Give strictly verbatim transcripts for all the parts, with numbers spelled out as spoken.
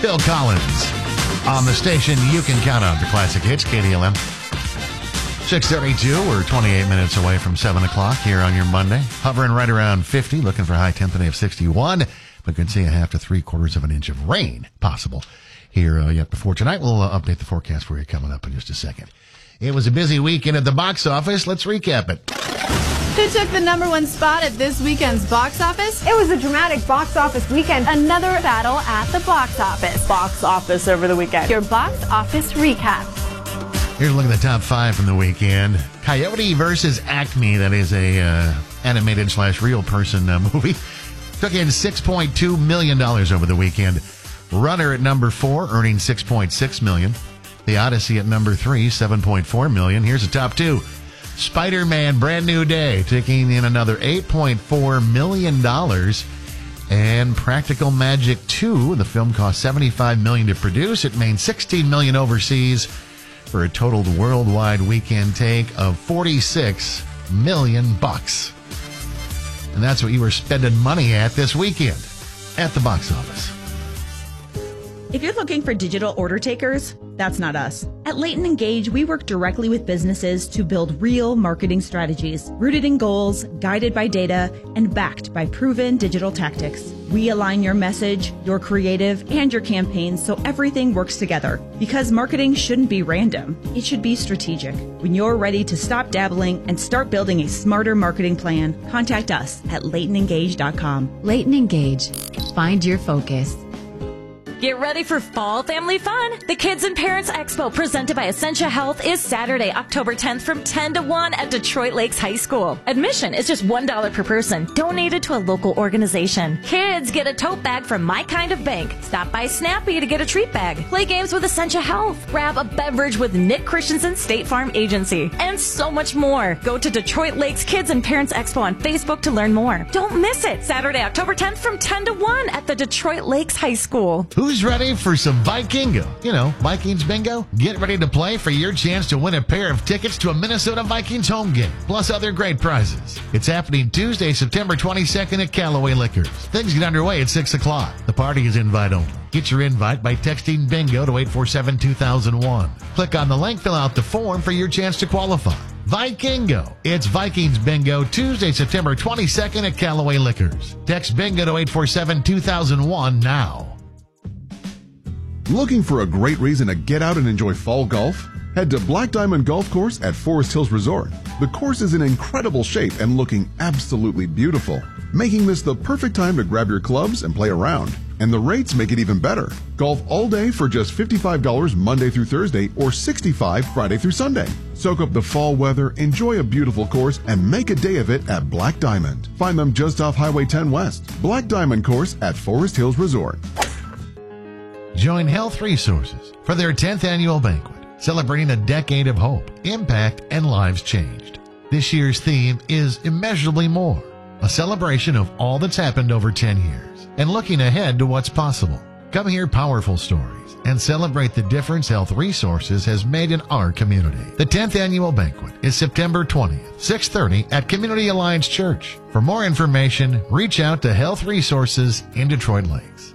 Phil Collins on the station you can count on for classic hits, K D L M. six thirty-two, we're twenty-eight minutes away from seven o'clock here on your Monday. Hovering right around fifty, looking for a high temperature of sixty-one. But can see a half to three quarters of an inch of rain possible here uh, yet before tonight. We'll uh, update the forecast for you coming up in just a second. It was a busy weekend at the box office. Let's recap it. Who took the number one spot at this weekend's box office? It was a dramatic box office weekend. Another battle at the box office. Box office over the weekend. Your box office recap. Here's a look at the top five from the weekend. Coyote versus Acme, that is a uh, animated slash real person uh, movie, took in six point two million dollars over the weekend. Runner at number four, earning six point six million dollars. The Odyssey at number three, seven point four million dollars. Here's the top two. Spider-Man Brand New Day, taking in another eight point four million dollars. And Practical Magic two, the film cost seventy-five million dollars to produce. It made sixteen million dollars overseas for a total worldwide weekend take of forty-six million bucks. And that's what you were spending money at this weekend at the box office. If you're looking for digital order takers, that's not us. At Leighton Engage, we work directly with businesses to build real marketing strategies, rooted in goals, guided by data, and backed by proven digital tactics. We align your message, your creative, and your campaigns so everything works together. Because marketing shouldn't be random. It should be strategic. When you're ready to stop dabbling and start building a smarter marketing plan, contact us at leighton engage dot com. Leighton Engage. Find your focus. Get ready for fall family fun. The Kids and Parents Expo presented by Essentia Health is Saturday, October tenth from ten to one at Detroit Lakes High School. Admission is just one dollar per person, donated to a local organization. Kids get a tote bag from My Kind of Bank. Stop by Snappy to get a treat bag. Play games with Essentia Health. Grab a beverage with Nick Christensen State Farm Agency. And so much more. Go to Detroit Lakes Kids and Parents Expo on Facebook to learn more. Don't miss it. Saturday, October tenth from ten to one at the Detroit Lakes High School. Who's ready for some Vikingo? You know, Vikings bingo? Get ready to play for your chance to win a pair of tickets to a Minnesota Vikings home game, plus other great prizes. It's happening Tuesday, September twenty-second at Callaway Liquors. Things get underway at six o'clock. The party is invite only. Get your invite by texting bingo to eight four seven two thousand one. Click on the link, fill out the form for your chance to qualify. Vikingo. It's Vikings Bingo, Tuesday, September twenty-second at Callaway Liquors. Text bingo to eight four seven two thousand one now. Looking for a great reason to get out and enjoy fall golf? Head to Black Diamond Golf Course at Forest Hills Resort. The course is in incredible shape and looking absolutely beautiful, making this the perfect time to grab your clubs and play around. And the rates make it even better. Golf all day for just fifty-five dollars Monday through Thursday or sixty-five dollars Friday through Sunday. Soak up the fall weather, enjoy a beautiful course, and make a day of it at Black Diamond. Find them just off Highway ten West. Black Diamond Course at Forest Hills Resort. Join Health Resources for their tenth annual banquet, celebrating a decade of hope, impact, and lives changed. This year's theme is Immeasurably More, a celebration of all that's happened over ten years and looking ahead to what's possible. Come hear powerful stories and celebrate the difference Health Resources has made in our community. The tenth annual banquet is September twentieth, six thirty at Community Alliance Church. For more information, reach out to Health Resources in Detroit Lakes.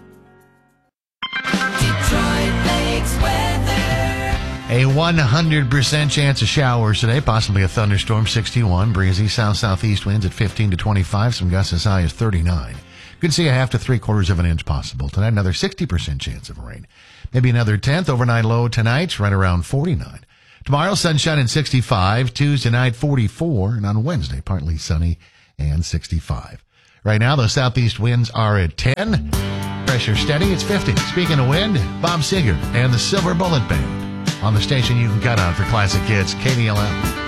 A one hundred percent chance of showers today, possibly a thunderstorm, sixty-one. Breezy south-southeast winds at fifteen to twenty-five, some gusts as high as thirty-nine. Could see a half to three quarters of an inch possible. Tonight, another sixty percent chance of rain. Maybe another tenth. Overnight low tonight, right around forty-nine. Tomorrow, sunshine and sixty-five. Tuesday night, forty-four. And on Wednesday, partly sunny and sixty-five. Right now, the southeast winds are at ten. Pressure steady, it's fifty. Speaking of wind, Bob Seger and the Silver Bullet Band on the station you can count on for classic hits, K D L M.